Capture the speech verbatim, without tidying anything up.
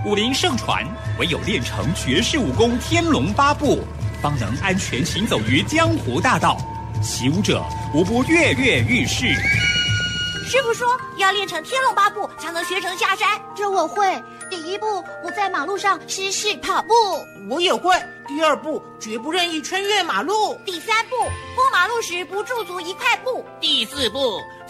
武林盛传，唯有练成绝世武功天龙八部，方能安全行走于江湖大道。习武者无不跃跃欲试。 师傅说要练成天龙八部才能学成下山， 这我会。第一步，不在马路上失事跑步。 我也会。第二步，绝不任意穿越马路。 第三步，过马路时不驻足一块布。 第四步，